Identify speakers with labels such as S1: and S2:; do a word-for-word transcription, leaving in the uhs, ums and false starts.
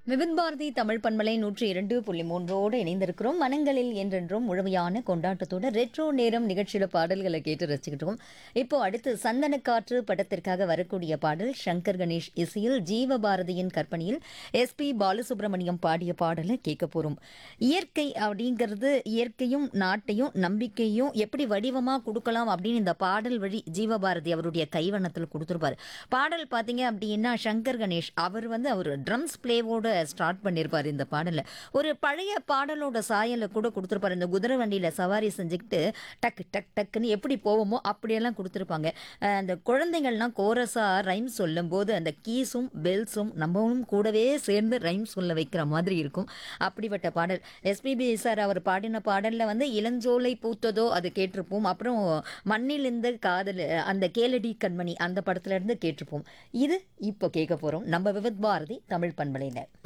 S1: விவித் பாரதி தமிழ் பண்பலை நூற்றி இரண்டு புள்ளி மூன்றோடு இணைந்திருக்கிறோம். மனங்களில் என்றென்றும் முழுமையான கொண்டாட்டத்தோட ரெட்ரோ நேரம் நிகழ்ச்சியில பாடல்களை கேட்டு ரசிக்கிட்டோம். இப்போ அடுத்து சந்தனக்காற்று படத்திற்காக வரக்கூடிய பாடல் சங்கர் கணேஷ் இசையில் ஜீவபாரதியின் கற்பனையில் எஸ் பி பாலசுப்ரமணியம் பாடிய பாடலை கேட்க போறோம். இயற்கை அப்படிங்கிறது இயற்கையும் நாட்டையும் நம்பிக்கையும் எப்படி வடிவமா கொடுக்கலாம் அப்படின்னு இந்த பாடல் வழி ஜீவபாரதி அவருடைய கைவண்ணத்தில் கொடுத்துருப்பாரு. பாடல் பார்த்தீங்க அப்படின்னா சங்கர் கணேஷ் அவர் வந்து அவர் ட்ரம்ஸ் பிளேவோட ஸ்டார்ட் பண்ணியிருப்பார். இந்த பாடல ஒரு பழைய பாடலோட சாயலை கூட கொடுத்துருப்பாரு. இந்த குதிரை வண்டியில சவாரி செஞ்சுக்கிட்டு டக்கு டக் டக்குன்னு எப்படி போவோமோ அப்படியெல்லாம் கொடுத்துருப்பாங்க. அஹ் அந்த குழந்தைங்கள்லாம் கோரஸா ரைம் சொல்லும் போது அந்த கீஸும் பெல்ஸும் நம்மவும் கூடவே சேர்ந்து ரைம் சொல்ல வைக்கிற மாதிரி இருக்கும். அப்படிப்பட்ட பாடல் எஸ்பிபி சார் அவர் பாடின பாடல்ல வந்து இளஞ்சோலை பூத்ததோ அது கேட்டிருப்போம். அப்புறம் மண்ணில் இந்த காதல் அந்த கேளடி கண்மணி அந்த படத்துல இருந்து கேட்டிருப்போம். இது இப்போ கேட்க போறோம் நம்ம விவித் பாரதி தமிழ் பண்பலையில.